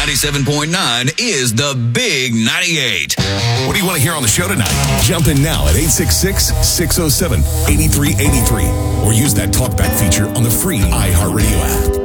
97.9 is the Big 98. What do you want to hear on the show tonight? Jump in now at 866-607-8383 or use that talkback feature on the free iHeartRadio app.